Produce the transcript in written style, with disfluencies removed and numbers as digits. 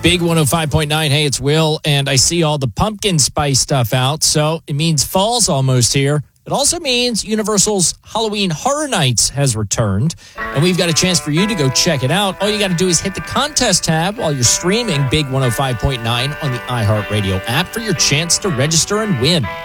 Big 105.9. Hey, it's Will, and I see all the pumpkin spice stuff out, so it means fall's almost here. It also means Universal's Halloween Horror Nights has returned, and we've got a chance for you to go check it out. All you got to do is hit the contest tab while you're streaming Big 105.9 on the iHeartRadio app for your chance to register and win.